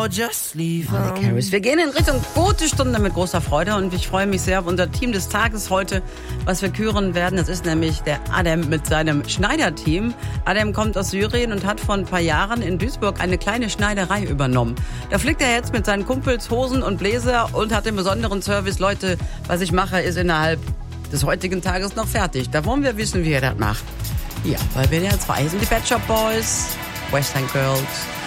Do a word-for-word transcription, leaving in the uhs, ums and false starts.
Oh, just leave Mariah Carey. Wir gehen in Richtung gute Stunde mit großer Freude und ich freue mich sehr auf unser Team des Tages heute, was wir küren werden. Das ist nämlich der Adam mit seinem Schneiderteam. Adam kommt aus Syrien und hat vor ein paar Jahren in Duisburg eine kleine Schneiderei übernommen. Da flickt er jetzt mit seinen Kumpels Hosen und Bläser und hat den besonderen Service. Leute, was ich mache, ist innerhalb des heutigen Tages noch fertig. Da wollen wir wissen, wie er das macht. Ja, weil wir ja zwei sind die Pet Shop Boys, Western Girls